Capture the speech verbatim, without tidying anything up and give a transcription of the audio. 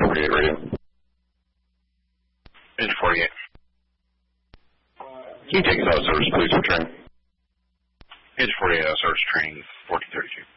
forty-eight radio. Engine forty-eight. Can you take us out of service, please, for training? Engine forty-eight out of service training, fourteen thirty-two.